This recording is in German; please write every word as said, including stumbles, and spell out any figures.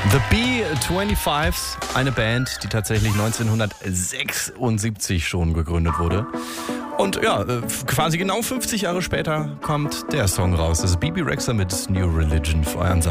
The B fünfundzwanzig, eine Band, die tatsächlich neunzehnhundertsechsundsiebzig schon gegründet wurde. Und ja, quasi genau fünfzig Jahre später kommt der Song raus. Das ist Bebe Rexha mit New Religion für euren